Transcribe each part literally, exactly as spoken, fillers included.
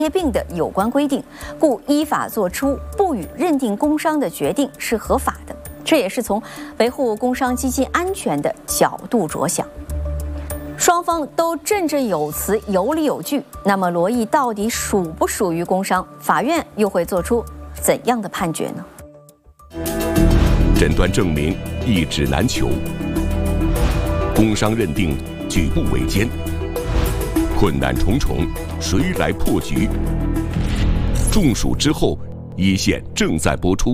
业病的有关规定，故依法作出不予认定工伤的决定是合法的。这也是从维护工伤基金安全的角度着想。双方都振振有词，有理有据。那么罗毅到底属不属于工伤？法院又会做出怎样的判决呢？ 诊断证明一纸难求，工伤认定举步维艰，困难重重，谁来破局？中暑之后，一线正在播出。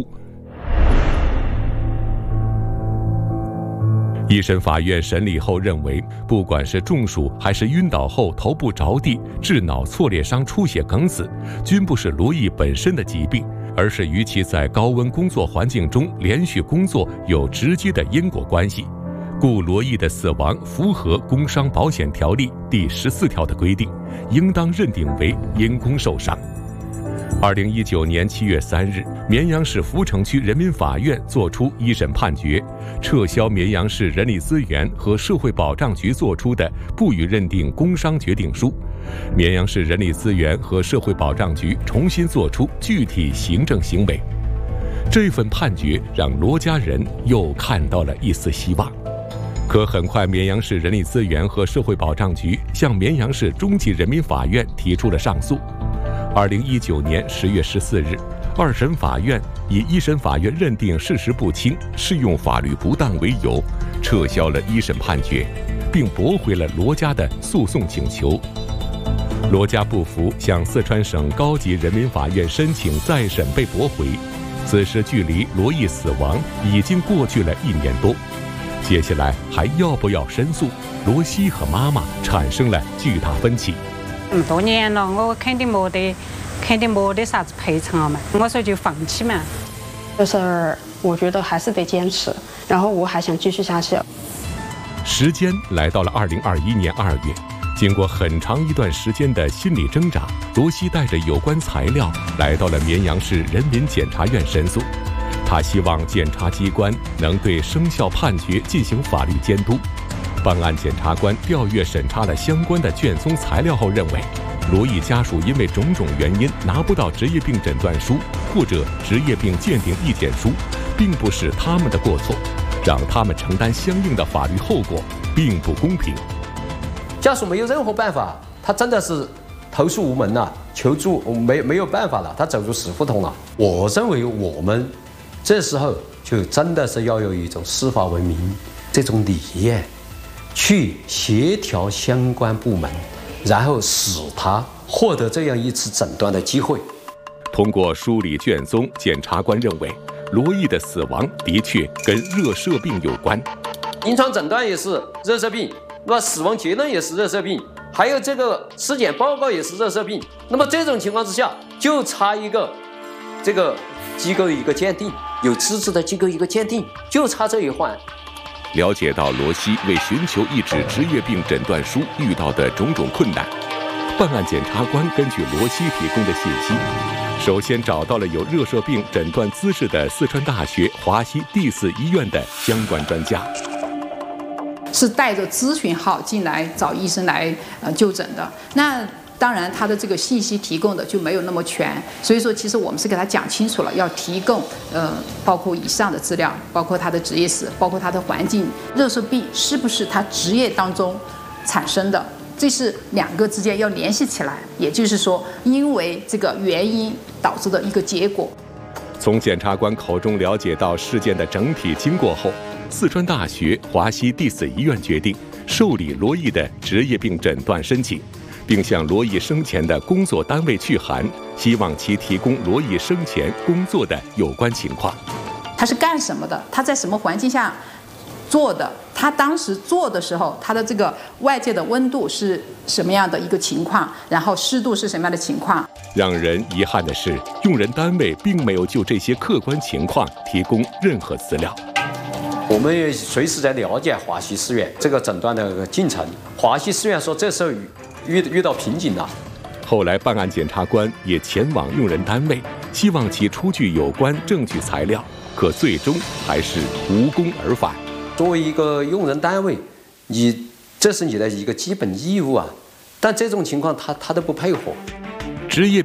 一审法院审理后认为，不管是中暑还是晕倒后头部着地致脑挫裂伤出血梗死，均不是罗毅本身的疾病，而是与其在高温工作环境中连续工作有直接的因果关系，故罗毅的死亡符合《工伤保险条例》第十四条的规定，应当认定为因工受伤。二零一九年七月三日，绵阳市福城区人民法院作出一审判决，撤销绵阳市人力资源和社会保障局作出的不予认定工伤决定书。绵阳市人力资源和社会保障局重新作出具体行政行为。这份判决让罗家人又看到了一丝希望。可很快，绵阳市人力资源和社会保障局向绵阳市中级人民法院提出了上诉。二零一九年十月十四日，二审法院以一审法院认定事实不清、适用法律不当为由，撤销了一审判决，并驳回了罗家的诉讼请求。罗家不服，向四川省高级人民法院申请再审被驳回。此时距离罗毅死亡已经过去了一年多，接下来还要不要申诉？罗西和妈妈产生了巨大分歧。 咁多年了，我肯定没得，肯定没得啥子赔偿了嘛。我说就放弃嘛。 这事儿我觉得还是得坚持，然后我还想继续下去。 时间来到了二零二一年二月，经过很长一段时间的心理挣扎，罗西带着有关材料来到了绵阳市人民检察院申诉。他希望检察机关能对生效判决进行法律监督。办案检察官调阅审查了相关的卷宗材料后认为，罗毅家属因为种种原因拿不到职业病诊断书或者职业病鉴定意见书，并不是他们的过错，让他们承担相应的法律后果并不公平。 家属没有任何办法，他真的是投诉无门了，求助没没有办法了，他走入死胡同了。我认为我们这时候就真的是要有一种司法文明这种理念，去协调相关部门，然后使他获得这样一次诊断的机会。 通过梳理卷宗，检察官认为罗毅的死亡的确跟热射病有关， 临床诊断也是热射病，那么死亡结论也是热射病，还有这个尸检报告也是热射病。那么这种情况之下，就差一个这个机构的一个鉴定，有资质的机构一个鉴定，就差这一环。 了解到罗西为寻求一纸职业病诊断书遇到的种种困难，办案检察官根据罗西提供的信息，首先找到了有热射病诊断资质的四川大学华西第四医院的相关专家， 是带着咨询号进来找医生来呃就诊的。那当然，他的这个信息提供的就没有那么全，所以说其实我们是给他讲清楚了，要提供呃包括以上的资料，包括他的职业史，包括他的环境，热射病是不是他职业当中产生的，这是两个之间要联系起来，也就是说，因为这个原因导致的一个结果。 从检察官口中了解到事件的整体经过后，四川大学华西第四医院决定受理罗毅的职业病诊断申请，并向罗毅生前的工作单位去函，希望其提供罗毅生前工作的有关情况。 他是干什么的？他在什么环境下做的？他当时做的时候，他的这个外界的温度是什么样的一个情况？然后湿度是什么样的情况？ 让人遗憾的是，用人单位并没有就这些客观情况提供任何资料。 我们也随时在了解华西师院这个诊断的进程。华西师院说这时候遇遇到瓶颈了。 后来办案检察官也前往用人单位，希望其出具有关证据材料，可最终还是无功而返。 作为一个用人单位，你这是你的一个基本义务啊，但这种情况他他都不配合。 职业